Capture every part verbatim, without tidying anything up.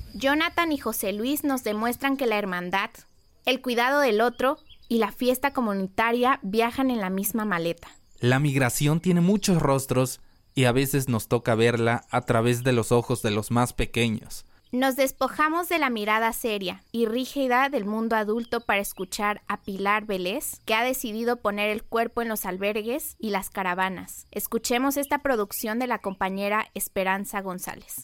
Jonathan y José Luis nos demuestran que la hermandad, el cuidado del otro y la fiesta comunitaria viajan en la misma maleta. La migración tiene muchos rostros y a veces nos toca verla a través de los ojos de los más pequeños. Nos despojamos de la mirada seria y rígida del mundo adulto para escuchar a Pilar Vélez, que ha decidido poner el cuerpo en los albergues y las caravanas. Escuchemos esta producción de la compañera Esperanza González.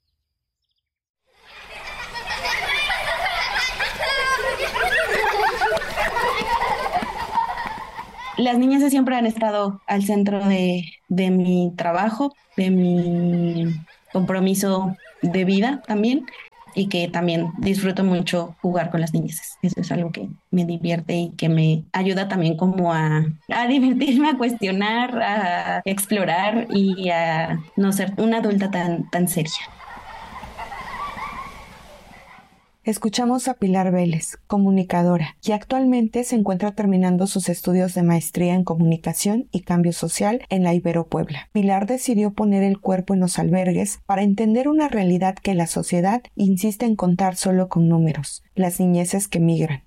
Las niñas siempre han estado al centro de, de mi trabajo, de mi compromiso de vida también, y que también disfruto mucho jugar con las niñas. Eso es algo que me divierte y que me ayuda también como a, a divertirme, a cuestionar, a explorar y a no ser una adulta tan, tan seria. Escuchamos a Pilar Vélez, comunicadora, y actualmente se encuentra terminando sus estudios de maestría en comunicación y cambio social en la Ibero Puebla. Pilar decidió poner el cuerpo en los albergues para entender una realidad que la sociedad insiste en contar solo con números: las niñeces que migran.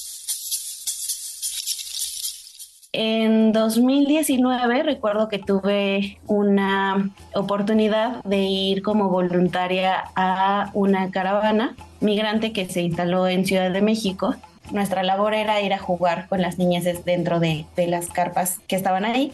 En dos mil diecinueve recuerdo que tuve una oportunidad de ir como voluntaria a una caravana migrante que se instaló en Ciudad de México. Nuestra labor era ir a jugar con las niñeces dentro de, de las carpas que estaban ahí,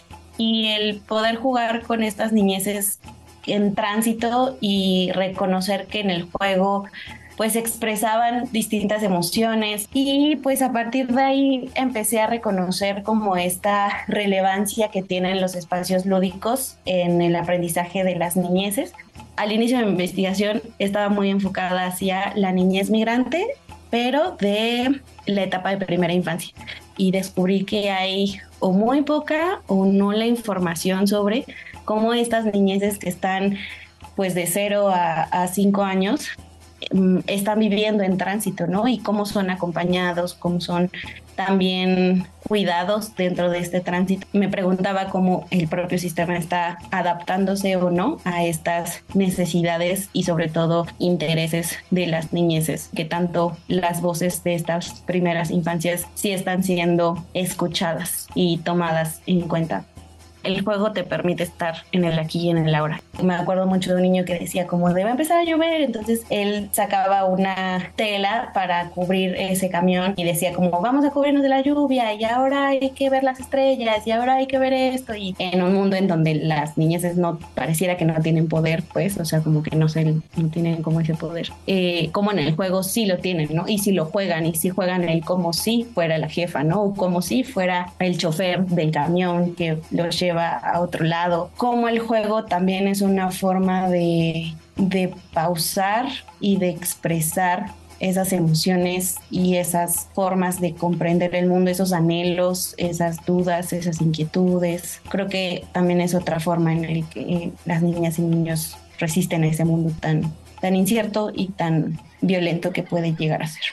y el poder jugar con estas niñeces en tránsito y reconocer que en el juego pues expresaban distintas emociones, y pues a partir de ahí empecé a reconocer como esta relevancia que tienen los espacios lúdicos en el aprendizaje de las niñeces. Al inicio de mi investigación estaba muy enfocada hacia la niñez migrante, pero de la etapa de primera infancia, y descubrí que hay o muy poca o nula información sobre cómo estas niñeces que están pues de cero a, a cinco años están viviendo en tránsito, ¿no? Y cómo son acompañados, cómo son también cuidados dentro de este tránsito. Me preguntaba cómo el propio sistema está adaptándose o no a estas necesidades y sobre todo intereses de las niñeces, que tanto las voces de estas primeras infancias sí están siendo escuchadas y tomadas en cuenta. El juego te permite estar en el aquí y en el ahora. Me acuerdo mucho de un niño que decía como debe empezar a llover, entonces él sacaba una tela para cubrir ese camión y decía como vamos a cubrirnos de la lluvia y ahora hay que ver las estrellas y ahora hay que ver esto, y en un mundo en donde las niñeces no pareciera que no tienen poder, pues, o sea, como que no se, no tienen como ese poder, eh, como en el juego sí lo tienen, ¿no? Y si lo juegan, y si juegan el como si fuera la jefa, ¿no? O como si fuera el chofer del camión que los lleva a otro lado. Como el juego también es una forma de, de pausar y de expresar esas emociones y esas formas de comprender el mundo, esos anhelos, esas dudas, esas inquietudes. Creo que también es otra forma en la que las niñas y niños resisten a ese mundo tan, tan incierto y tan violento que puede llegar a ser.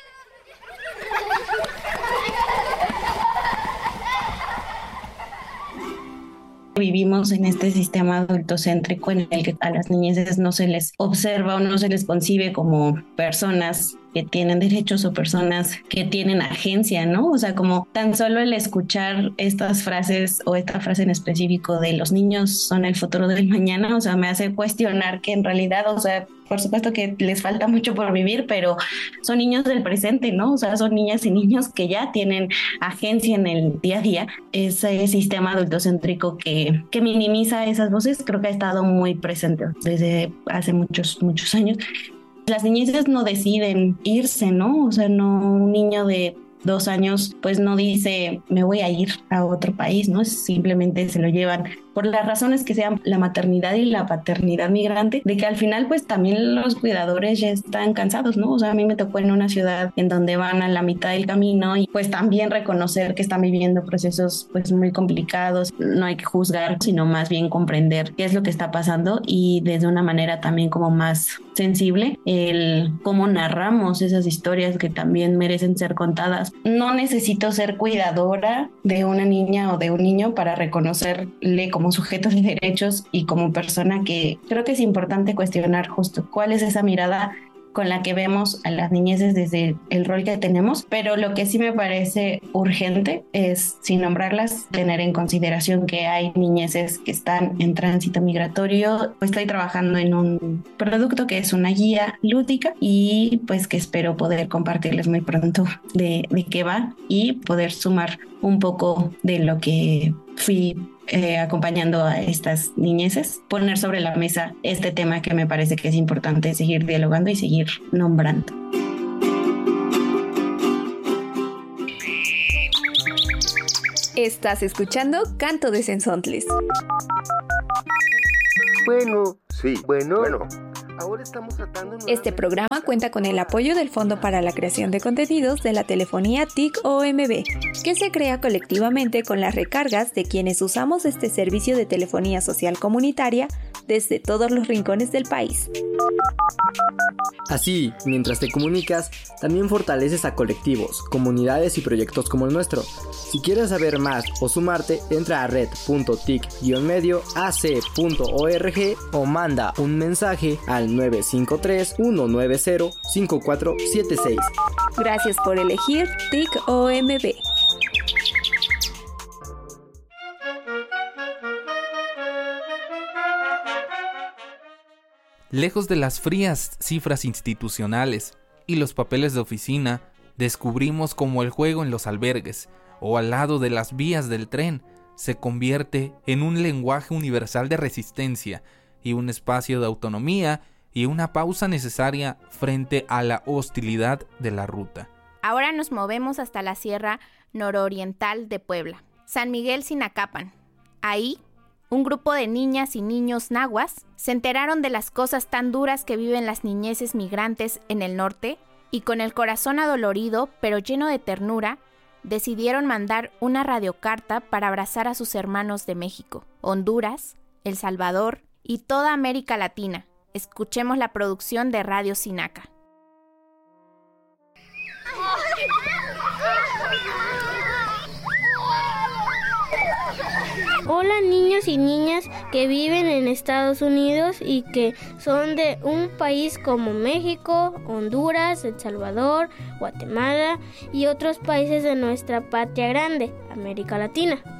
Vivimos en este sistema adultocéntrico en el que a las niñeces no se les observa o no se les concibe como personas que tienen derechos o personas que tienen agencia, ¿no? O sea, como tan solo el escuchar estas frases o esta frase en específico de los niños son el futuro del mañana, o sea, me hace cuestionar que en realidad, o sea, por supuesto que les falta mucho por vivir, pero son niños del presente, ¿no? O sea, son niñas y niños que ya tienen agencia en el día a día. Ese sistema adultocéntrico que, que minimiza esas voces creo que ha estado muy presente desde hace muchos, muchos años. Las niñeces no deciden irse, ¿no? O sea, no, un niño de dos años pues no dice me voy a ir a otro país, ¿no? Simplemente se lo llevan por las razones que sean, la maternidad y la paternidad migrante, de que al final pues también los cuidadores ya están cansados, ¿no? O sea, a mí me tocó en una ciudad en donde van a la mitad del camino y pues también reconocer que están viviendo procesos pues muy complicados. No hay que juzgar, sino más bien comprender qué es lo que está pasando, y desde una manera también como más sensible el cómo narramos esas historias que también merecen ser contadas. No necesito ser cuidadora de una niña o de un niño para reconocerle como sujeto de derechos y como persona, que creo que es importante cuestionar justo cuál es esa mirada con la que vemos a las niñeces desde el rol que tenemos, pero lo que sí me parece urgente es, sin nombrarlas, tener en consideración que hay niñeces que están en tránsito migratorio. Estoy trabajando en un producto que es una guía lúdica y pues que espero poder compartirles muy pronto de, de qué va y poder sumar un poco de lo que fui eh, acompañando a estas niñeces, poner sobre la mesa este tema que me parece que es importante seguir dialogando y seguir nombrando. Estás escuchando Canto de Sensontles. Bueno, sí, bueno, bueno. Ahora estamos tratando nuevamente... Este programa cuenta con el apoyo del Fondo para la Creación de Contenidos de la Telefonía T I C O M B, que se crea colectivamente con las recargas de quienes usamos este servicio de telefonía social comunitaria desde todos los rincones del país. Así, mientras te comunicas, también fortaleces a colectivos, comunidades y proyectos como el nuestro. Si quieres saber más o sumarte, entra a red punto tic guion medio a c punto org o manda un mensaje al nueve cinco tres, uno nueve cero, cinco cuatro siete seis. Gracias por elegir T I C O M B. Lejos de las frías cifras institucionales y los papeles de oficina, descubrimos cómo el juego en los albergues o al lado de las vías del tren se convierte en un lenguaje universal de resistencia y un espacio de autonomía y una pausa necesaria frente a la hostilidad de la ruta. Ahora nos movemos hasta la sierra nororiental de Puebla, San Miguel Sinacapan. Ahí, un grupo de niñas y niños nahuas se enteraron de las cosas tan duras que viven las niñeces migrantes en el norte y con el corazón adolorido pero lleno de ternura, decidieron mandar una radiocarta para abrazar a sus hermanos de México, Honduras, El Salvador y toda América Latina. Escuchemos la producción de Radio Sinaca. Hola niños y niñas que viven en Estados Unidos y que son de un país como México, Honduras, El Salvador, Guatemala y otros países de nuestra patria grande, América Latina.